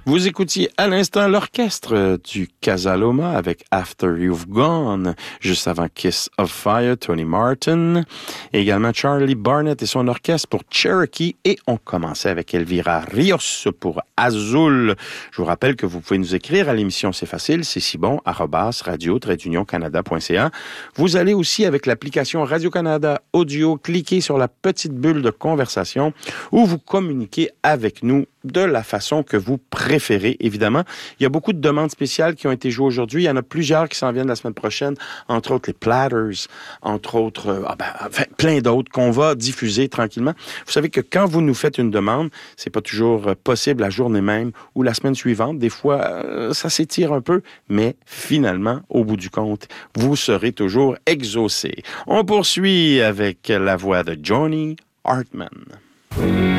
Vous écoutiez à l'instant l'orchestre du Casa Loma avec After You've Gone, juste avant Kiss of Fire, Tony Martin, et également Charlie Barnett et son orchestre pour Cherokee, et on commençait avec Elvira Rios pour Azul. Je vous rappelle que vous pouvez nous écrire à l'émission C'est facile, c'est si bon, @radio-canada.ca. Vous allez aussi avec l'application Radio-Canada Audio, cliquez sur la petite bulle de conversation où vous communiquez avec nous de la façon que vous préférez, évidemment. Il y a beaucoup de demandes spéciales qui ont été jouées aujourd'hui. Il y en a plusieurs qui s'en viennent la semaine prochaine, entre autres les Platters, entre autres, plein d'autres qu'on va diffuser tranquillement. Vous savez que quand vous nous faites une demande, c'est pas toujours possible la journée même ou la semaine suivante. Des fois, ça s'étire un peu, mais finalement, au bout du compte, vous serez toujours exaucé. On poursuit avec la voix de Johnny Hartman.